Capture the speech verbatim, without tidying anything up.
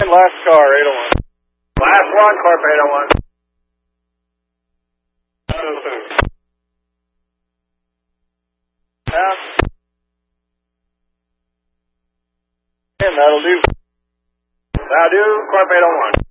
Last car, eight oh one. Last one, Corp eight oh one. Yeah. And that'll do. That'll do, Corp eight oh one.